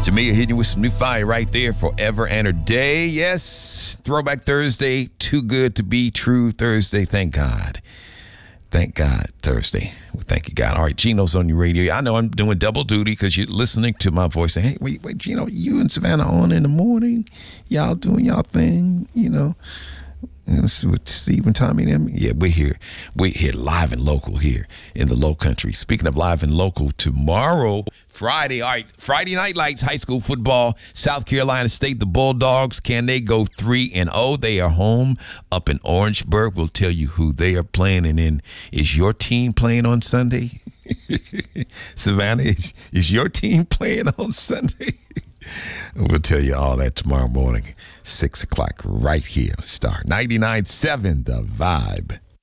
Jamia hitting you with some new fire right there. Forever and a Day. Yes. Throwback Thursday. Too good to be true Thursday. Thank God. Thank God. Thursday. Well, thank you, God. All right. Gino's on your radio. I know I'm doing double duty because you're listening to my voice. Saying, hey, wait, Gino, you and Savannah on in the morning. Y'all doing y'all thing, you know. With Steve and Tommy and them. Yeah, we're here. We're here live and local here in the Low Country. Speaking of live and local, tomorrow, Friday. All right, Friday Night Lights, high school football, South Carolina State, the Bulldogs. Can they go 3-0? They are home up in Orangeburg. We'll tell you who they are playing. And then, is your team playing on Sunday? Savannah, is your team playing on Sunday? We'll tell you all that tomorrow morning, 6 o'clock, right here on Star 99.7 The Vibe.